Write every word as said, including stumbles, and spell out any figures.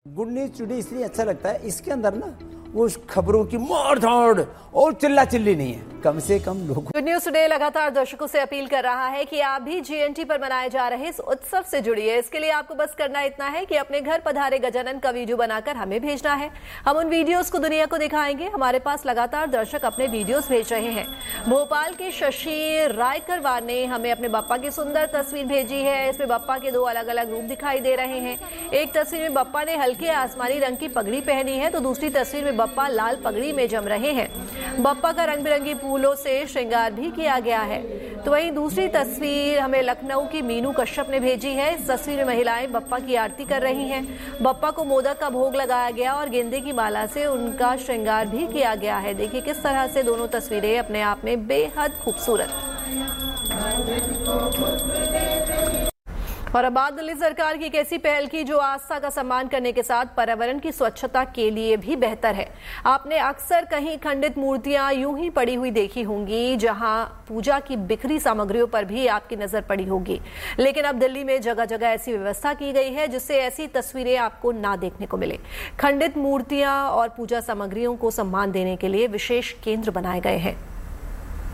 Good news today इसलिए अच्छा लगता है, इसके अंदर ना वो खबरों की मार धाड़ और चिल्ला चिल्ली नहीं है, कम से कम लोग। गुड न्यूज टुडे लगातार दर्शकों से अपील कर रहा है कि आप भी जीएनटी पर मनाए जा रहे इस उत्सव से जुड़िए। इसके लिए आपको बस करना इतना है कि अपने घर पधारे गजानन का वीडियो बनाकर हमें भेजना है। हम उन वीडियोस को दुनिया को दिखाएंगे। हमारे पास लगातार दर्शक अपने वीडियोस भेज रहे हैं। भोपाल के शशि रायकरवार ने हमें अपने बप्पा की सुंदर तस्वीर भेजी है। इसमें बप्पा के दो अलग अलग रूप दिखाई दे रहे हैं। एक तस्वीर में बप्पा ने हल्के आसमानी रंग की पगड़ी पहनी है तो दूसरी तस्वीर में बप्पा लाल पगड़ी में जम रहे हैं। बप्पा का रंग बिरंगी फूलों से श्रृंगार भी किया गया है। तो वहीं दूसरी तस्वीर हमें लखनऊ की मीनू कश्यप ने भेजी है। इस तस्वीर में महिलाएं बप्पा की आरती कर रही हैं। बप्पा को मोदक का भोग लगाया गया और गेंदे की माला से उनका श्रृंगार भी किया गया है। देखिए किस तरह से दोनों तस्वीरें अपने आप में बेहद खूबसूरत। और अब बात दिल्ली सरकार की एक ऐसी पहल की जो आस्था का सम्मान करने के साथ पर्यावरण की स्वच्छता के लिए भी बेहतर है। आपने अक्सर कहीं खंडित मूर्तियां यूं ही पड़ी हुई देखी होंगी, जहां पूजा की बिखरी सामग्रियों पर भी आपकी नजर पड़ी होगी। लेकिन अब दिल्ली में जगह जगह ऐसी व्यवस्था की गई है जिससे ऐसी तस्वीरें आपको ना देखने को मिले। खंडित मूर्तियां और पूजा सामग्रियों को सम्मान देने के लिए विशेष केंद्र बनाए गए हैं।